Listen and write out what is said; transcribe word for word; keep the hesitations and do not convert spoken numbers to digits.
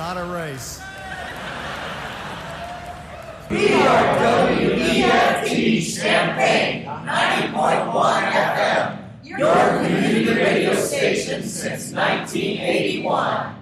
not a race. We are W E F T Champaign, ninety point one F M, your community radio station since nineteen eighty-one.